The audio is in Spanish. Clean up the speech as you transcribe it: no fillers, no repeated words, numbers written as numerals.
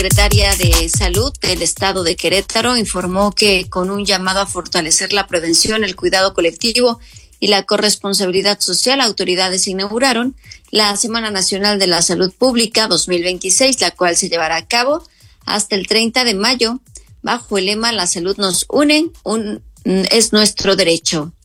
Secretaria de Salud del Estado de Querétaro informó que con un llamado a fortalecer la prevención, el cuidado colectivo y la corresponsabilidad social, autoridades inauguraron la Semana Nacional de la Salud Pública 2026, la cual se llevará a cabo hasta el 30 de mayo bajo el lema La salud nos une, es nuestro derecho.